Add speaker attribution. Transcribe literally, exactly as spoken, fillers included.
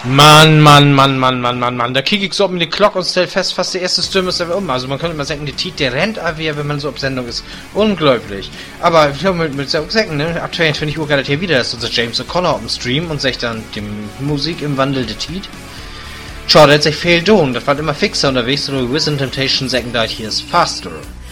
Speaker 1: Mann, Mann, Mann, Mann, Mann, Mann, Mann. Da krieg ich so um die Glock und stell fest, fast die erste Stimme ist er um. Also man könnte mal sagen, die Tiet, der rennt aber, wenn man so auf Sendung ist. Unglaublich. Aber ich glaube, mit, mit sagen, ne, aktuell finde ich auch gerade hier wieder, dass unser James O'Connor auf dem Stream und sagt dann die Musik im Wandel der Tiet. Schau, der hat sich viel tun. Das war immer fixer unterwegs, so Within Temptation sagen, da hier ist faster.